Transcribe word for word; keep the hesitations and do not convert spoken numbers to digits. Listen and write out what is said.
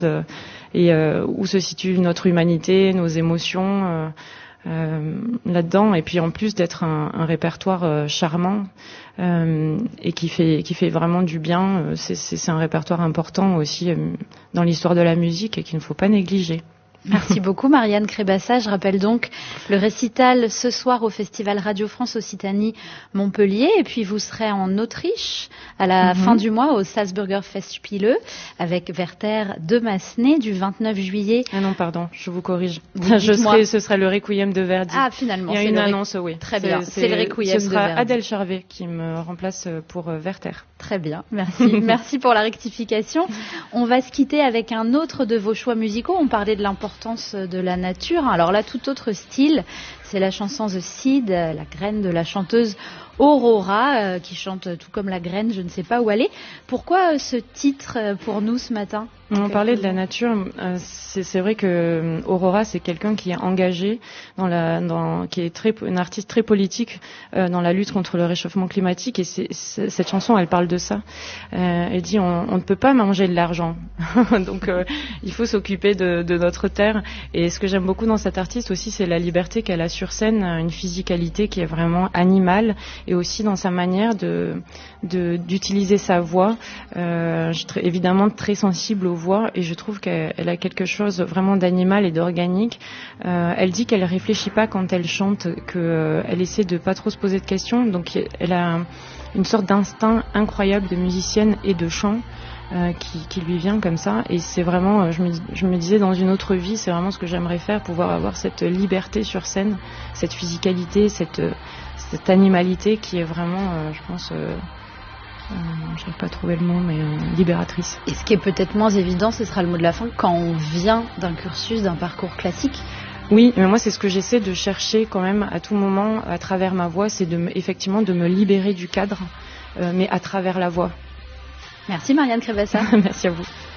euh, et euh, où se situe notre humanité, nos émotions euh, euh, là-dedans. Et puis en plus d'être un, un répertoire euh, charmant euh, et qui fait qui fait vraiment du bien, euh, c'est, c'est, c'est un répertoire important aussi euh, dans l'histoire de la musique et qu'il ne faut pas négliger. Merci beaucoup Marianne Crébassa. Je rappelle donc le récital ce soir au Festival Radio France Occitanie Montpellier, et puis vous serez en Autriche à la mm-hmm. fin du mois au Salzburger Festspiele avec Werther de Massenet du vingt-neuf juillet. Ah non, pardon, je vous corrige. Oui, je serai, ce sera le Requiem de Verdi. Ah, finalement, il y a c'est une le annonce, oui. Très bien, c'est, c'est, c'est le Requiem ce sera de Verdi. Adèle Charvet qui me remplace pour Werther. Très bien, merci. Merci pour la rectification. On va se quitter avec un autre de vos choix musicaux. On parlait de l'importance de la nature. Alors là, tout autre style, c'est la chanson The Seed, la graine de la chanteuse Aurora, euh, qui chante tout comme la graine, je ne sais pas où aller. Pourquoi euh, ce titre euh, pour nous ce matin ? On parlait de la nature. Euh, c'est, c'est vrai que euh, Aurora, c'est quelqu'un qui est engagé dans la, dans, qui est très, une artiste très politique euh, dans la lutte contre le réchauffement climatique. Et c'est, c'est, cette chanson, elle parle de ça. Euh, elle dit on, on ne peut pas manger de l'argent, donc euh, il faut s'occuper de, de notre terre. Et ce que j'aime beaucoup dans cette artiste aussi, c'est la liberté qu'elle a sur scène, une physicalité qui est vraiment animale, et aussi dans sa manière de, de d'utiliser sa voix. Euh, je suis très, évidemment très sensible aux voix, et je trouve qu'elle a quelque chose vraiment d'animal et d'organique. Euh, elle dit qu'elle réfléchit pas quand elle chante, qu'elle euh, essaie de pas trop se poser de questions, donc elle a une sorte d'instinct incroyable de musicienne et de chant euh, qui, qui lui vient comme ça, et c'est vraiment, je me, je me disais dans une autre vie, c'est vraiment ce que j'aimerais faire, pouvoir avoir cette liberté sur scène, cette physicalité, cette, cette animalité qui est vraiment, euh, je pense... Euh, Euh, je n'arrive pas à trouver le mot, mais euh, libératrice. Et ce qui est peut-être moins évident, ce sera le mot de la fin, quand on vient d'un cursus, d'un parcours classique. Oui, mais moi c'est ce que j'essaie de chercher quand même à tout moment à travers ma voix, c'est de me, effectivement de me libérer du cadre, euh, mais à travers la voix. Merci Marianne Crébassa. Merci à vous.